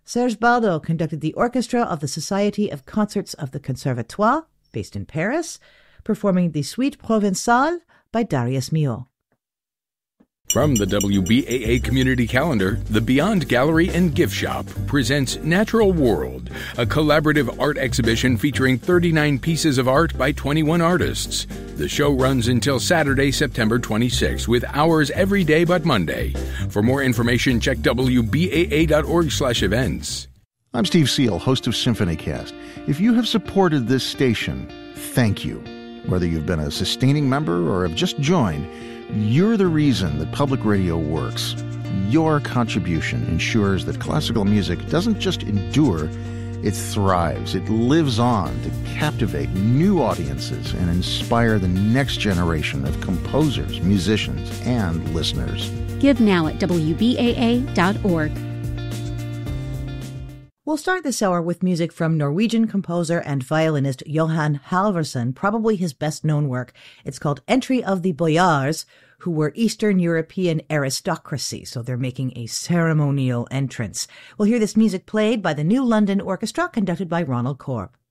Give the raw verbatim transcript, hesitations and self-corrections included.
Serge Bardot conducted the orchestra of the Society of Concerts of the Conservatoire, based in Paris, performing the Suite Provençale by Darius Milhaud. From the W B A A Community Calendar, the Beyond Gallery and Gift Shop presents Natural World, a collaborative art exhibition featuring thirty-nine pieces of art by twenty-one artists. The show runs until Saturday, September twenty-sixth, with hours every day but Monday. For more information, check W B A A dot org slash events. I'm Steve Seal, host of SymphonyCast. If you have supported this station, thank you. Whether you've been a sustaining member or have just joined, you're the reason that public radio works. Your contribution ensures that classical music doesn't just endure, it thrives. It lives on to captivate new audiences and inspire the next generation of composers, musicians, and listeners. Give now at W B A A dot org. We'll start this hour with music from Norwegian composer and violinist Johan Halvorsen, probably his best-known work. It's called Entry of the Boyars, who were Eastern European aristocracy, so they're making a ceremonial entrance. We'll hear this music played by the New London Orchestra, conducted by Ronald Korb.